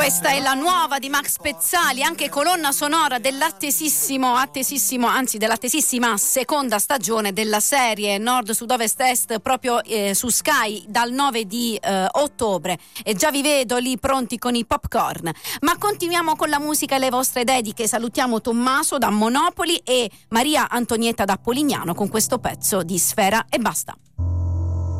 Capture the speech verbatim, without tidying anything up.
Questa è la nuova di Max Pezzali, anche colonna sonora dell'attesissimo, attesissimo, anzi dell'attesissima seconda stagione della serie Nord, Sud, Ovest, Est, proprio eh, su Sky dal nove di eh, ottobre. E già vi vedo lì pronti con i popcorn. Ma continuiamo con la musica e le vostre dediche. Salutiamo Tommaso da Monopoli e Maria Antonietta da Polignano con questo pezzo di Sfera e basta.